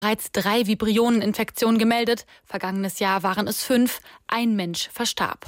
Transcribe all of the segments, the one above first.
Bereits 3 Vibrioneninfektionen gemeldet. Vergangenes Jahr waren es 5. Ein Mensch verstarb.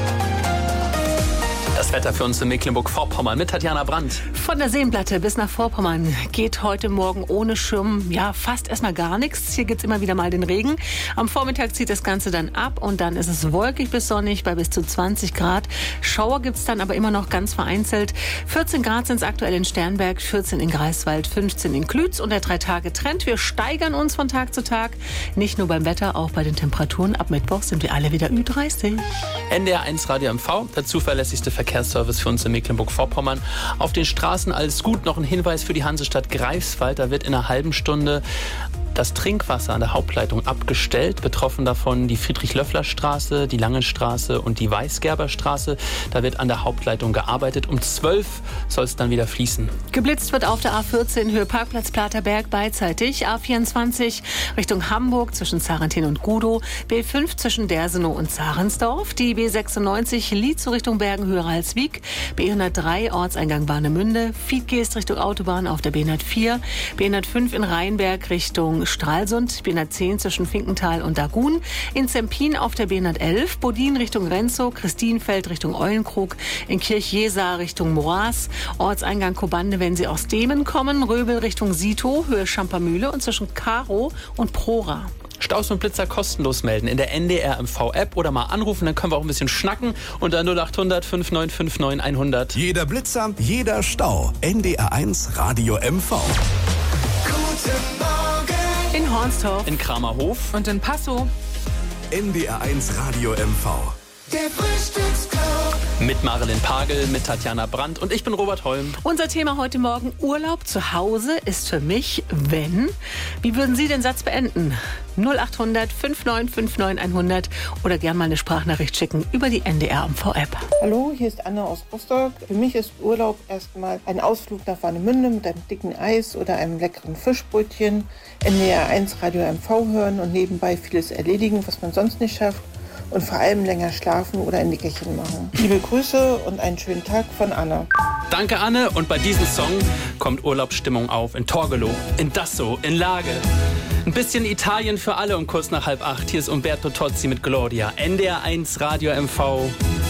Das Wetter für uns in Mecklenburg-Vorpommern mit Tatjana Brandt. Von der Seenplatte bis nach Vorpommern geht heute Morgen ohne Schirm fast erstmal gar nichts. Hier gibt's immer wieder mal den Regen. Am Vormittag zieht das Ganze dann ab und dann ist es wolkig bis sonnig bei bis zu 20 Grad. Schauer gibt's dann aber immer noch ganz vereinzelt. 14 Grad sind es aktuell in Sternberg, 14 in Greifswald, 15 in Klütz und der 3-Tage-Trend. Wir steigern uns von Tag zu Tag. Nicht nur beim Wetter, auch bei den Temperaturen. Ab Mittwoch sind wir alle wieder Ü30. NDR 1 Radio MV, der zuverlässigste Verkehrsservice für uns in Mecklenburg-Vorpommern. Auf den Straßen alles gut. Noch ein Hinweis für die Hansestadt Greifswald. Da wird in einer halben Stunde das Trinkwasser an der Hauptleitung abgestellt. Betroffen davon die Friedrich-Löffler-Straße, die Langenstraße und die Weißgerberstraße. Da wird an der Hauptleitung gearbeitet. Um 12 soll es dann wieder fließen. Geblitzt wird auf der A14 Höhe Parkplatz Platerberg beidseitig. A24 Richtung Hamburg zwischen Zarentin und Gudow. B5 zwischen Dersenow und Zarensdorf. Die B96 Lietzow Richtung Bergen-Höhere Halswig. B103 Ortseingang Warnemünde. Fiedgeest Richtung Autobahn auf der B104. B105 in Rheinberg Richtung Stralsund, B110 zwischen Finkenthal und Dagun, in Zempin auf der B111, Bodin Richtung Renzow, Christienfeld Richtung Eulenkrug, in Kirchjesar Richtung Moraß, Ortseingang Kobande, wenn Sie aus Demen kommen, Röbel Richtung Sito, Höhe Schampermühle und zwischen Karo und Prora. Staus und Blitzer kostenlos melden in der NDR MV-App oder mal anrufen, dann können wir auch ein bisschen schnacken unter 0800 5959 100. Jeder Blitzer, jeder Stau. NDR 1 Radio MV. Guten Morgen. In Hornstorf, In Kramerhof. und in Passow. NDR 1 Radio MV. Der Frühstücksclub. Mit Marilyn Pagel, mit Tatjana Brandt und ich bin Robert Holm. Unser Thema heute Morgen: Urlaub zu Hause ist für mich, wenn. Wie würden Sie den Satz beenden? 0800 5959 100 oder gern mal eine Sprachnachricht schicken über die NDR MV-App. Hallo, hier ist Anna aus Rostock. Für mich ist Urlaub erstmal ein Ausflug nach Warnemünde mit einem dicken Eis oder einem leckeren Fischbrötchen, NDR 1 Radio MV hören und nebenbei vieles erledigen, was man sonst nicht schafft. Und vor allem länger schlafen oder ein Nickerchen machen. Liebe Grüße und einen schönen Tag von Anna. Danke, Anne. Und bei diesem Song kommt Urlaubsstimmung auf in Torgelow, in Dassow, in Lage. Ein bisschen Italien für alle um kurz nach 7:30. Hier ist Umberto Tozzi mit Gloria. NDR 1 Radio MV.